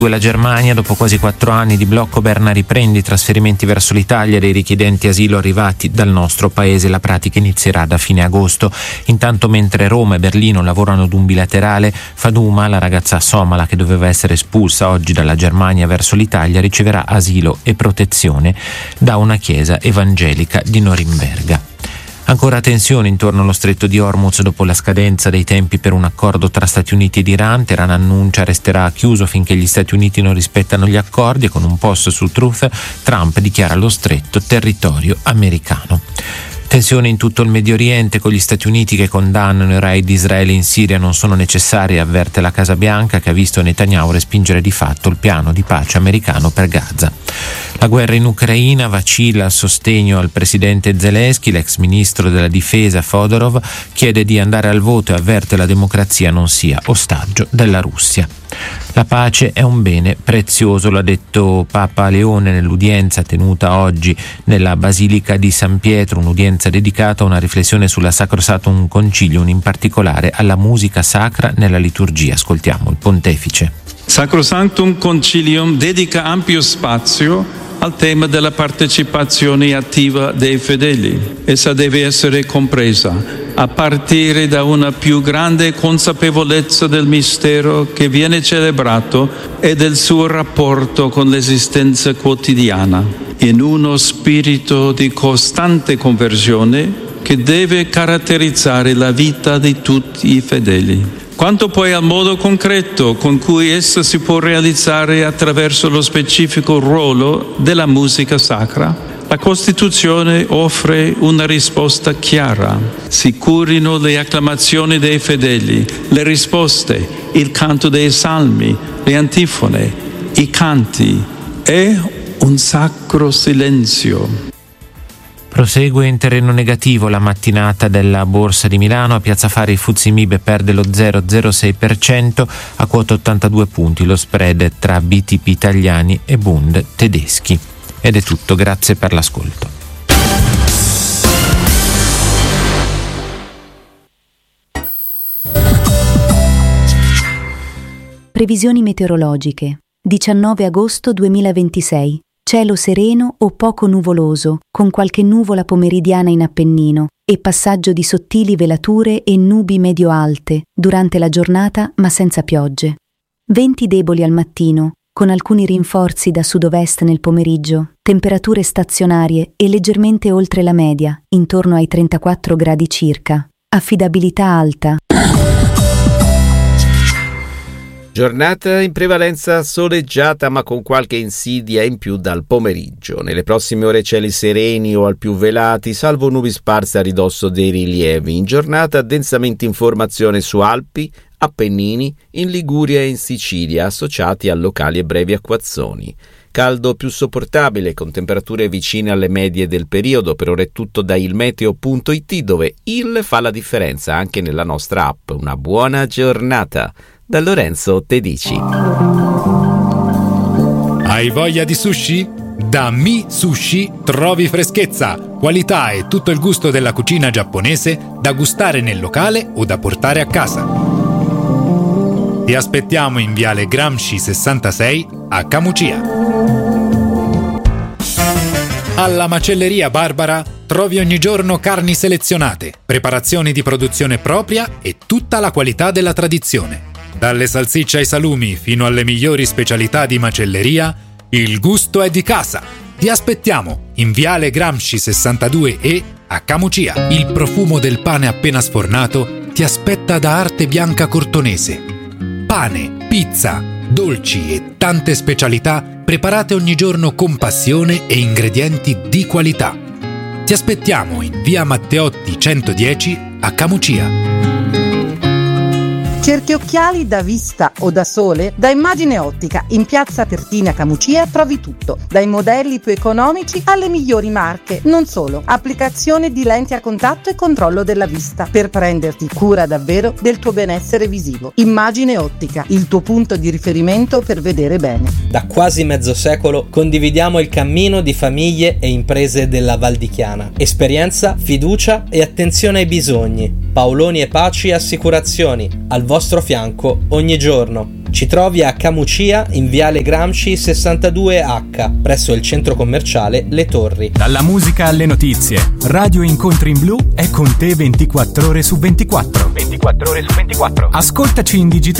La Germania, dopo quasi 4 anni di blocco, Berna riprende i trasferimenti verso l'Italia dei richiedenti asilo arrivati dal nostro paese. La pratica inizierà da fine agosto. Intanto, mentre Roma e Berlino lavorano ad un bilaterale, Faduma, la ragazza somala che doveva essere espulsa oggi dalla Germania verso l'Italia, riceverà asilo e protezione da una chiesa evangelica di Norimberga. Ancora tensione intorno allo stretto di Hormuz dopo la scadenza dei tempi per un accordo tra Stati Uniti ed Iran. Teheran annuncia resterà chiuso finché gli Stati Uniti non rispettano gli accordi e con un post su Truth Trump dichiara lo stretto territorio americano. Tensione in tutto il Medio Oriente, con gli Stati Uniti che condannano i raid di Israele in Siria non sono necessari, avverte la Casa Bianca, che ha visto Netanyahu respingere di fatto il piano di pace americano per Gaza. La guerra in Ucraina, vacilla il sostegno al presidente Zelensky. L'ex ministro della difesa Fodorov chiede di andare al voto e avverte la democrazia non sia ostaggio della Russia. La pace è un bene prezioso, l'ha detto Papa Leone nell'udienza tenuta oggi nella Basilica di San Pietro, un'udienza dedicata a una riflessione sulla Sacrosantum Concilium, in particolare alla musica sacra nella liturgia. Ascoltiamo il pontefice. Sacrosantum Concilium dedica ampio spazio al tema della partecipazione attiva dei fedeli. Essa deve essere compresa a partire da una più grande consapevolezza del mistero che viene celebrato e del suo rapporto con l'esistenza quotidiana, in uno spirito di costante conversione che deve caratterizzare la vita di tutti i fedeli. Quanto poi al modo concreto con cui essa si può realizzare attraverso lo specifico ruolo della musica sacra, la Costituzione offre una risposta chiara. Si curino le acclamazioni dei fedeli, le risposte, il canto dei salmi, le antifone, i canti e un sacro silenzio. Prosegue in terreno negativo la mattinata della Borsa di Milano. A Piazza Fari FTSE MIB perde lo 0,06% a quota 82 punti. Lo spread tra BTP italiani e Bund tedeschi. Ed è tutto, grazie per l'ascolto. Previsioni meteorologiche. 19 agosto 2026. Cielo sereno o poco nuvoloso, con qualche nuvola pomeridiana in Appennino e passaggio di sottili velature e nubi medio-alte durante la giornata, ma senza piogge. Venti deboli al mattino, con alcuni rinforzi da sud-ovest nel pomeriggio, temperature stazionarie e leggermente oltre la media, intorno ai 34 gradi circa. Affidabilità alta. Giornata in prevalenza soleggiata, ma con qualche insidia in più dal pomeriggio. Nelle prossime ore cieli sereni o al più velati, salvo nubi sparse a ridosso dei rilievi. In giornata densamente informazione su Alpi, Appennini, in Liguria e in Sicilia, associati a locali e brevi acquazzoni. Caldo più sopportabile, con temperature vicine alle medie del periodo. Per ora è tutto da ilmeteo.it, dove il fa la differenza anche nella nostra app. Una buona giornata da Lorenzo Tedici. Hai voglia di sushi? Da Mi Sushi trovi freschezza, qualità e tutto il gusto della cucina giapponese da gustare nel locale o da portare a casa. Ti aspettiamo in Viale Gramsci 66 a Camucia. Alla Macelleria Barbara trovi ogni giorno carni selezionate, preparazioni di produzione propria e tutta la qualità della tradizione. Dalle salsicce ai salumi fino alle migliori specialità di macelleria, il gusto è di casa. Ti aspettiamo in Viale Gramsci 62E a Camucia. Il profumo del pane appena sfornato ti aspetta da Arte Bianca Cortonese. Pane, pizza, dolci e tante specialità preparate ogni giorno con passione e ingredienti di qualità. Ti aspettiamo in Via Matteotti 110 a Camucia. Cerchi occhiali da vista o da sole? Da Immagine Ottica, in piazza Pertina Camucia trovi tutto, dai modelli più economici alle migliori marche. Non solo, applicazione di lenti a contatto e controllo della vista, per prenderti cura davvero del tuo benessere visivo. Immagine Ottica, il tuo punto di riferimento per vedere bene. Da quasi mezzo secolo condividiamo il cammino di famiglie e imprese della Val di Chiana. Esperienza, fiducia e attenzione ai bisogni. Paoloni e Paci Assicurazioni, al vostro fianco ogni giorno. Ci trovi a Camucia in Viale Gramsci 62H, presso il centro commerciale Le Torri. Dalla musica alle notizie, Radio Incontri in Blu è con te 24 ore su 24. 24 ore su 24. Ascoltaci in digitale